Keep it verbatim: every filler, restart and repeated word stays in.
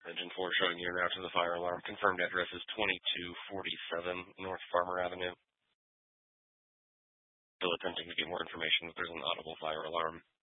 Engine four showing you now to the fire alarm. Confirmed address is twenty-two forty-seven North Farmer Avenue. Still attempting to get more information, but there's an audible fire alarm.